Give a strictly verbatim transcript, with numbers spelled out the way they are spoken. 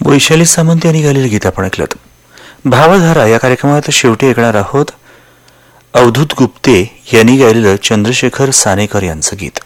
वैशाली सामंत यांनी गायलेलं गीत आपण ऐकलं. भावधारा या कार्यक्रमात शेवटी ऐकणार आहोत अवधूत गुप्ते यांनी गायलेलं चंद्रशेखर सानेकर यांचं गीत.